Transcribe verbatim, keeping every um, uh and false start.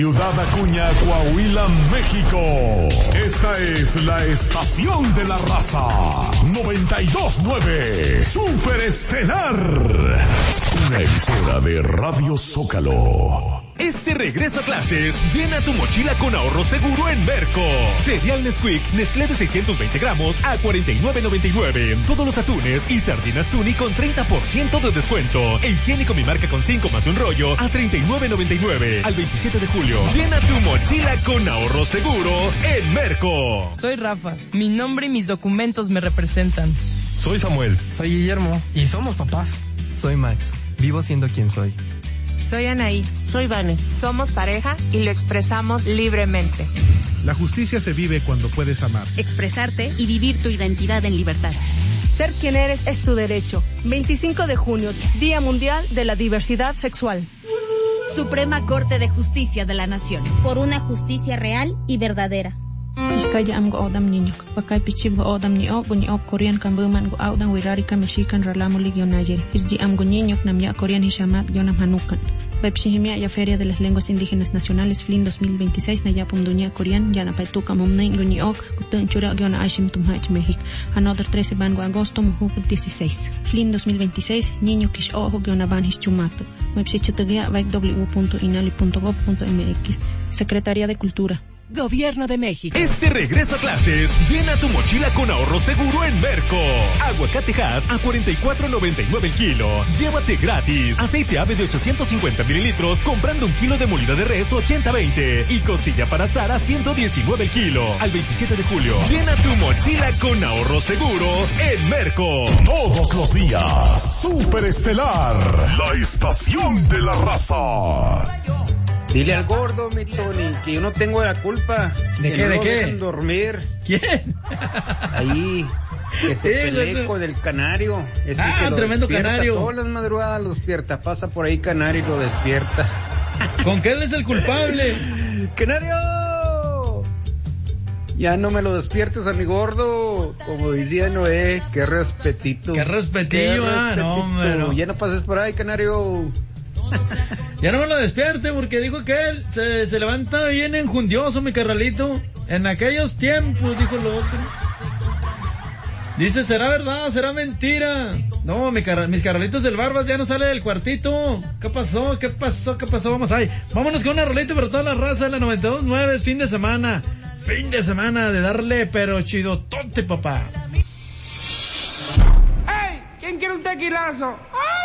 Ciudad Acuña, Coahuila, México. Esta es la estación de la raza. noventa y dos punto nueve. Superestelar. Una emisora de Radio Zócalo. Este regreso a clases, llena tu mochila con ahorro seguro en Merco. Cereal Nesquik, Nestlé de seiscientos veinte gramos a cuarenta y nueve noventa y nueve. Todos los atunes y sardinas Tuni con treinta por ciento de descuento. E higiénico Mi Marca con cinco más un rollo a treinta y nueve noventa y nueve. Al veintisiete de julio. Llena tu mochila con ahorro seguro en Merco. Soy Rafa. Mi nombre y mis documentos me representan. Soy Samuel. Soy Guillermo. Y somos papás. Soy Max. Vivo siendo quien soy. Soy Anaí. Soy Vane. Somos pareja y lo expresamos libremente. La justicia se vive cuando puedes amar, expresarte y vivir tu identidad en libertad. Ser quien eres es tu derecho. veinticinco de junio, Día Mundial de la Diversidad Sexual. Suprema Corte de Justicia de la Nación. Por una justicia real y verdadera. Iskaya am go odam niño, pakai pichib go odam ni ok ni ok Korean kambuman go odam wirarika mexican ralamo ligio nayer. Irji am go niño nam ya Korean hishamat yonam hanukan. Pepshihimia ya Feria de las Lenguas Indígenas Nacionales Flin dos mil veintiséis na ya punduña Korean ya na paituka mumnei go ni ok gutun chura yona ashim tumhach México. Another trece ban go agosto muhu dieciséis. Flin dos mil veintiséis niño kish ojo yona ban hischumato. Website w punto inali punto gob punto m x. Secretaría de Cultura. Gobierno de México. Este regreso a clases, llena tu mochila con ahorro seguro en Merco. Aguacate Hass a cuarenta y cuatro noventa y nueve el kilo. Llévate gratis. Aceite ave de ochocientos cincuenta mililitros comprando un kilo de molida de res ochenta veinte. Y costilla para asar a ciento diecinueve el kilo. Al veintisiete de julio. Llena tu mochila con ahorro seguro en Merco. Todos los días. Superestelar. La estación de la raza. Dile al gordo, mi Tony, que yo no tengo la culpa. ¿De qué, no de lo qué? dejan dormir. ¿Quién? Ahí, que se Sí, pelee güey. con el canario. Es Ah, que lo tremendo despierta canario. Todas las madrugadas lo despierta. Pasa por ahí canario y lo despierta. ¿Con qué él es el culpable? ¡Canario! Ya no me lo despiertes a mi gordo. Como decía Noé, qué respetito. Qué respetillo, ah, no, hombre, no. Ya no pases por ahí, canario. Ya no me lo despierte porque dijo que él se, se levanta bien enjundioso, mi carnalito. En aquellos tiempos, dijo el otro. Dice, ¿será verdad? ¿Será mentira? No, mi carra, mis carnalitos del Barbas ya no sale del cuartito. ¿Qué pasó? ¿Qué pasó? ¿Qué pasó? Vamos ahí. Vámonos con una rolita para toda la raza de la noventa y dos punto nueve. Es fin de semana. Fin de semana de darle pero chidotote, papá. ¡Ey! ¿Quién quiere un tequilazo? ¡Ah!